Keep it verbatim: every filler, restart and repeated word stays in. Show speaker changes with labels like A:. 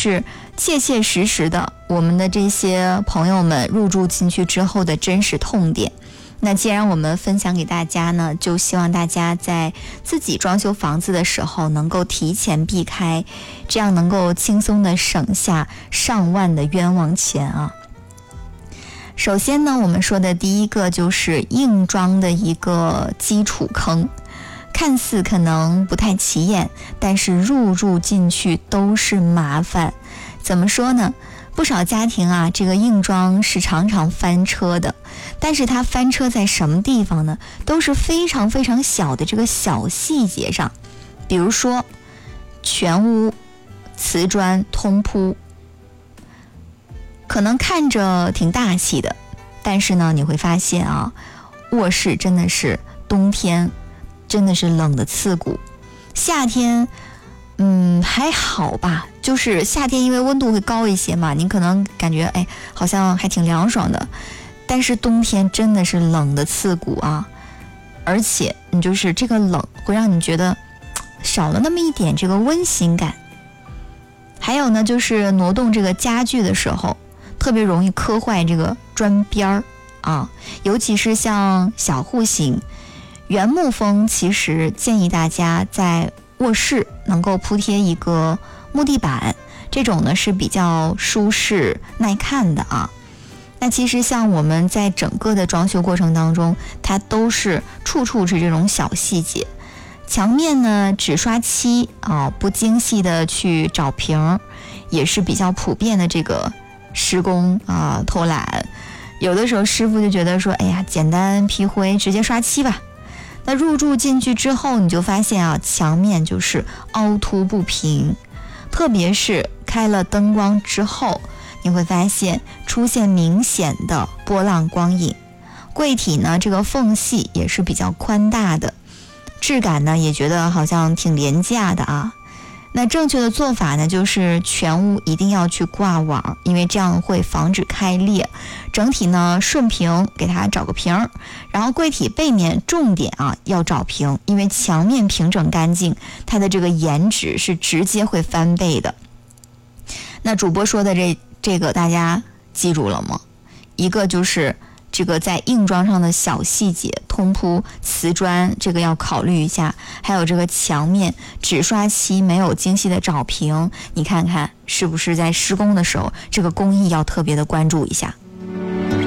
A: 是切切实实的我们的这些朋友们入住进去之后的真实痛点。那既然我们分享给大家呢，就希望大家在自己装修房子的时候能够提前避开，这样能够轻松的省下上万的冤枉钱啊。首先呢，我们说的第一个就是硬装的一个基础坑，看似可能不太起眼，但是入住进去都是麻烦。怎么说呢？不少家庭啊，这个硬装是常常翻车的，但是它翻车在什么地方呢？都是非常非常小的这个小细节上，比如说全屋瓷砖通铺，可能看着挺大气的，但是呢，你会发现啊，卧室真的是冬天真的是冷的刺骨，夏天嗯还好吧，就是夏天因为温度会高一些嘛，你可能感觉哎好像还挺凉爽的，但是冬天真的是冷的刺骨啊，而且你就是这个冷会让你觉得少了那么一点这个温馨感。还有呢，就是挪动这个家具的时候特别容易磕坏这个砖边儿啊，尤其是像小户型原木风，其实建议大家在卧室能够铺贴一个木地板，这种呢是比较舒适耐看的啊。那其实像我们在整个的装修过程当中，它都是处处是这种小细节。墙面呢只刷漆啊，不精细的去找平，也是比较普遍的这个施工啊偷懒。有的时候师傅就觉得说，哎呀，简单批灰直接刷漆吧。那入住进去之后，你就发现啊，墙面就是凹凸不平，特别是开了灯光之后，你会发现出现明显的波浪光影。柜体呢，这个缝隙也是比较宽大的，质感呢也觉得好像挺廉价的啊。那正确的做法呢，就是全屋一定要去挂网，因为这样会防止开裂。整体呢顺平，给它找个平，然后柜体背面重点啊要找平，因为墙面平整干净，它的这个颜值是直接会翻倍的。那主播说的这这个大家记住了吗？一个就是这个在硬装上的小细节，通铺瓷砖这个要考虑一下，还有这个墙面只刷漆没有精细的找平，你看看是不是在施工的时候这个工艺要特别的关注一下。